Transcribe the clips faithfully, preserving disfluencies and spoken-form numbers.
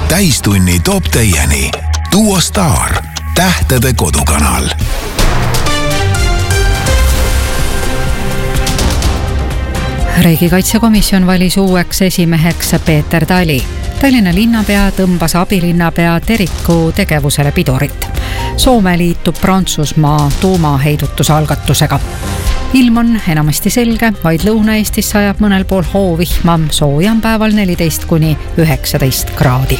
täistunni toob teieni Duo Star, tähtede kodukanal. Riigikaitsekomisjon valis uueks esimeheks Peeter Tali. Tallinna linnapea tõmbas abilinnapea Teriku tegevusele pidurit. Soome liitub Prantsusmaa tuumaheidutuse algatusega. Ilm on enamasti selge, vaid Lõuna-Eestis sajab mõnel pool hoovihma, soojam päeval neliteist kuni üheksateist kraadi.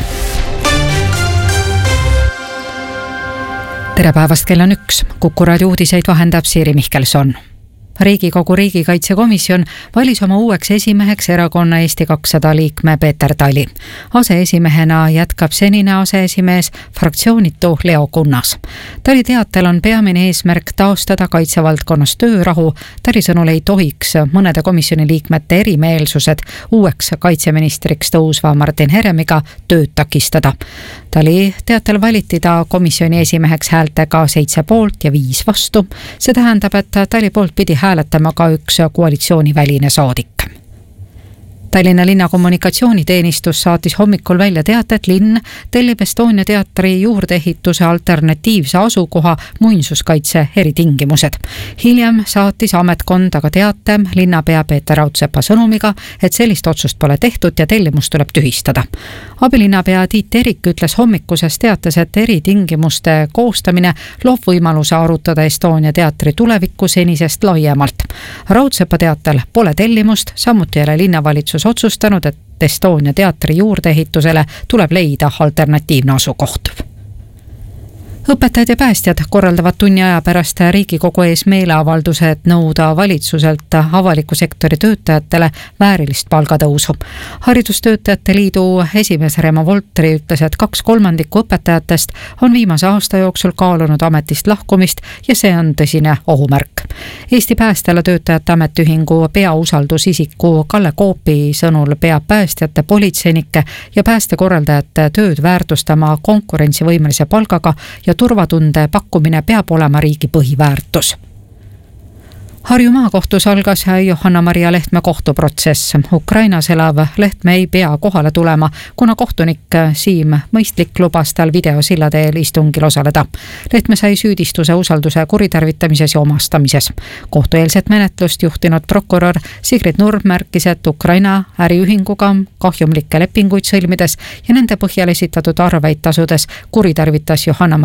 Tere päevast, kell on üks. Kuku raadio uudiseid vahendab Siiri Mihkelson. Riigikogu riigikaitsekomisjon valis oma uueks esimeheks erakonna Eesti kakssada liikme Peeter Tali. Aseesimehena jätkab senine aseesimees fraktsioonitu Leo Kunnas. Tali teatel on peamine eesmärk taastada kaitsevaldkonnas töörahu. Tali sõnul ei tohiks mõnede komisjoni liikmete erimeelsused uueks kaitseministriks tõusva Martin Heremiga tööd takistada. Tali teatel valiti ta komisjoni esimeheks häältega seitse poolt ja viis vastu. See tähendab, et Tali poolt pidi hääletama ka üks koalitsiooniväline saadik. Tallinna linna kommunikatsiooniteenistus saatis hommikul välja teate, et linn tellib Estonia teatri juurdeehituse alternatiivse asukoha muinsuskaitse eritingimused. Hiljem saatis ametkond aga teate linnapea Peeter Raudsepa sõnumiga, et sellist otsust pole tehtud ja tellimus tuleb tühistada. Abilinnapea Tiit Terik ütles hommikuses teates, et eritingimuste koostamine loob võimaluse arutada Estonia teatri tulevikku senisest laiemalt. Raudsepa teatel pole tellimust, samuti ei ole linnavalitsus otsustanud, et Estonia teatri juurdeehitusele tuleb leida alternatiivne asukoht. Õpetajad ja päästjad korraldavad tunni aja pärast Riigikogu ees meeleavalduse, et nõuda valitsuselt avaliku sektori töötajatele väärilist palgatõusu. Haridustöötajate liidu esimees Remo Voltri ütles, et kaks kolmandikku õpetajatest on viimase aasta jooksul kaalunud ametist lahkumist ja see on tõsine ohumärk. Eesti Päästjala töötajate ametiühingu peausaldusisiku Kalle Koopi sõnul peab päästjate, politseinike ja päästekorraldajate tööd väärtustama konkurentsivõimelise palgaga ja turvatunde pakkumine peab olema riigi põhiväärtus. Harju maakohtus algas Johanna-Maria Lehtme kohtuprotsess. Ukrainas elav Lehtme ei pea kohale tulema, kuna kohtunik Siim Mõistlik lubas tal videosilla teel istungil osaleda. Lehtme sai süüdistuse usalduse kuritarvitamises ja omastamises. Kohtueelset menetlust juhtinud prokurör Sigrid Nurm märkis, et Ukraina äriühinguga kahjumlikke lepinguid sõlmides ja nende põhjal esitatud arveid tasudes kuritarvitas Johanna